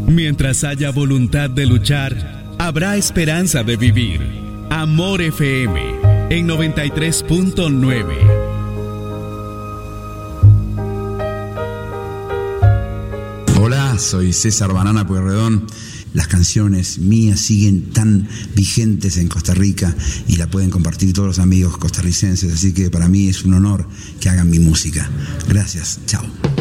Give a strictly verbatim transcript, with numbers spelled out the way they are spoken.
Mientras haya voluntad de luchar, habrá esperanza de vivir. Amor F M en noventa y tres punto nueve. Hola, soy César Banana Pueyrredón. Las canciones mías siguen tan vigentes en Costa Rica y la pueden compartir todos los amigos costarricenses, así que para mí es un honor que hagan mi música. Gracias, chao.